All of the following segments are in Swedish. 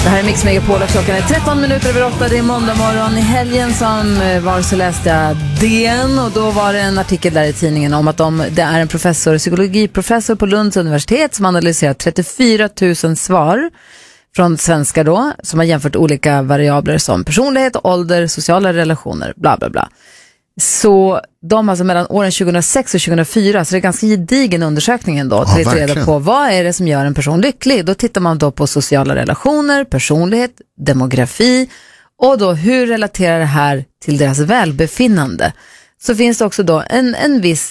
Det här är Mix Megapol och klockan är 13 minuter över 8. Det är måndag morgon. I helgen som var så läste jag DN och då var det en artikel där i tidningen om att det är en psykologiprofessor på Lunds universitet som analyserat 34 000 svar från svenskar då, som har jämfört olika variabler som personlighet, ålder, sociala relationer, bla bla bla. Så de alltså mellan åren 2006 och 2004, så det är ganska gedigen undersökning ändå, att ta reda på vad är det som gör en person lycklig. Då tittar man då på sociala relationer, personlighet, demografi och då hur relaterar det här till deras välbefinnande. Så finns det också då en viss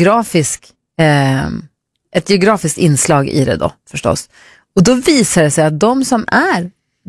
ett geografiskt inslag i det då förstås. Och då visar det sig att de som är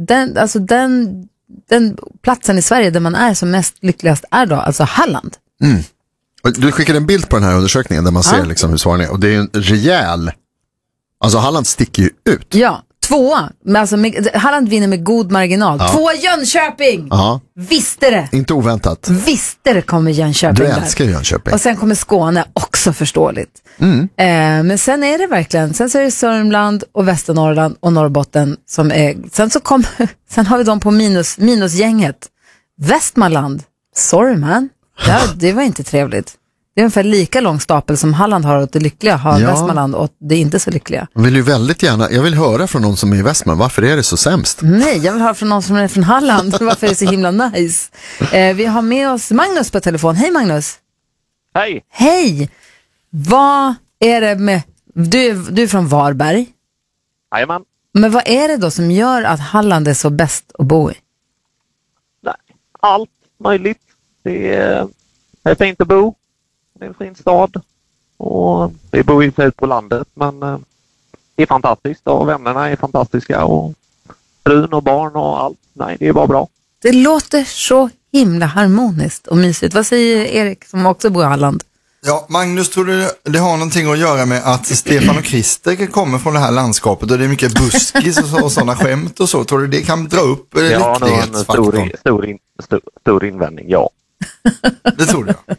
den platsen i Sverige där man är som mest lyckligast är då alltså Halland. Mm. Du skickade en bild på den här undersökningen där man ser liksom hur svaren är. Och det är en rejäl... Alltså Halland sticker ju ut. Ja, 2. Alltså Halland vinner med god marginal. 2 Jönköping! Ja. Visste det! Inte oväntat. Visste det kommer Jönköping där. Du älskar Jönköping. Och sen kommer Skåne, också förstårligt. Mm. Men sen är det verkligen, sen så är det Sörmland och Västernorrland och Norrbotten som är, sen har vi dem på minusgänget. Västmanland, sorry man, det var inte trevligt. Det är ungefär lika lång stapel som Halland har åt det lyckliga, har Västmanland och det är inte så lyckliga. Jag vill höra från någon som är i Västmanland, varför är det så sämst? Nej, jag vill höra från någon som är från Halland, varför är det så himla nice. Vi har med oss Magnus på telefon. Hej Magnus. Hej. Hej. Vad är det med, du är från Varberg. Jajamän. Men vad är det då som gör att Halland är så bäst att bo i? Nej, allt möjligt. Det är fint att bo. Det är en fin stad. Och vi bor inte ut på landet, men det är fantastiskt. Och vännerna är fantastiska. Och frun och barn och allt. Nej, det är bara bra. Det låter så himla harmoniskt och mysigt. Vad säger Erik som också bor i Halland? Ja, Magnus, tror du det har någonting att göra med att Stefan och Christer kommer från det här landskapet och det är mycket buskis och sådana skämt och så? Tror du det kan dra upp lycklighetsfaktorn? Stor invändning, ja. Det tror jag.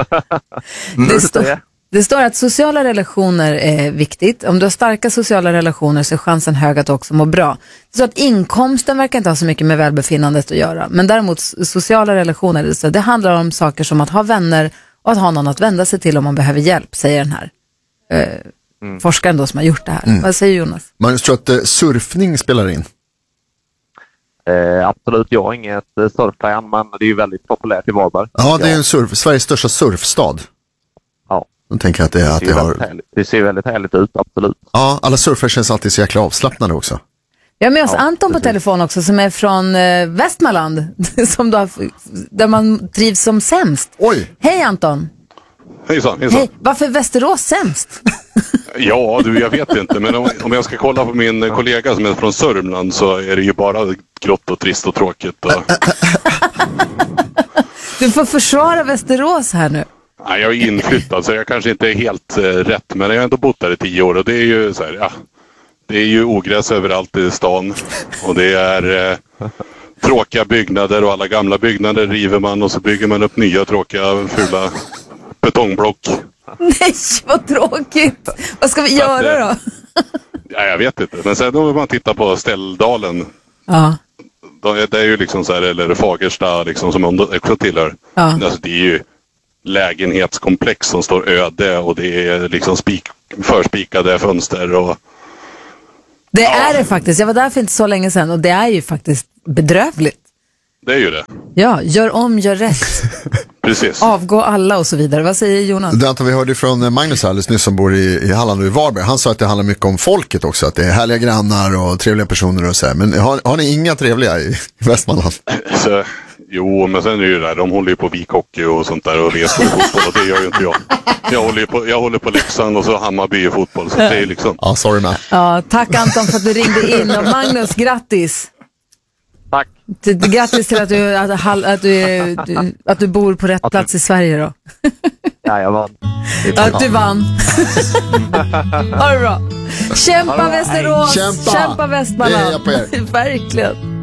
Det står att sociala relationer är viktigt. Om du har starka sociala relationer så är chansen hög att du också mår bra. Så att inkomsten verkar inte ha så mycket med välbefinnandet att göra. Men däremot sociala relationer, så det handlar om saker som att ha vänner och att ha någon att vända sig till om man behöver hjälp, säger den här forskaren då som har gjort det här. Vad säger Jonas? Man tror att surfning spelar in. Absolut, jag är inget surffan, men det är ju väldigt populärt i Varberg. Ja, det är Sveriges största surfstad. Ja. Jag tänker att det ser väldigt härligt ut, absolut. Ja, alla surfare känns alltid så jäkla avslappnade också. Vi har med oss Anton på telefon också som är från Västmanland som där man trivs som sämst. Oj! Hej Anton! Hejsan. Hej, varför är Västerås sämst? Ja, jag vet inte, men om jag ska kolla på min kollega som är från Sörmland så är det ju bara grått och trist och tråkigt. Och... Du får försvara Västerås här nu. Nej, jag är inflyttad så jag kanske inte är helt rätt, men jag har ändå bott där i 10 år och det är ju så här, det är ju ogräs överallt i stan och det är tråkiga byggnader och alla gamla byggnader river man och så bygger man upp nya tråkiga fula betongblock. Nej, vad tråkigt. Vad ska vi göra då? Ja, jag vet inte. Men sen om man tittar på Ställdalen. Ja. Det är ju liksom så här, eller Fagersta liksom, som man också tillhör. Ja. Alltså, det är ju lägenhetskomplex som står öde och det är liksom förspikade fönster och... Det är det faktiskt. Jag var där för inte så länge sedan och det är ju faktiskt bedrövligt. Det är ju det. Ja, gör om, gör rätt. Precis. Avgå alla och så vidare. Vad säger Jonas? Det antar vi hörde från Magnus alldeles nyss som bor i Halland och i Varberg. Han sa att det handlar mycket om folket också. Att det är härliga grannar och trevliga personer och så här. Men har ni inga trevliga i Västmanland? Så, jo, men sen är det ju där. De håller ju på vikhockey och sånt där och reser på fotboll och det gör ju inte jag. Jag håller på Leksand och så Hammarby i fotboll. Så det är liksom... Ja, sorry man. Ja, tack Anton för att du ringde in. Och Magnus, grattis. Tack. Grattis till att du bor på rätt plats i Sverige då. Ja, jag vann. Att du vann. Ha det bra. Kämpa Västerås. Kämpa Västmanland. Det är jag på er. Verkligen.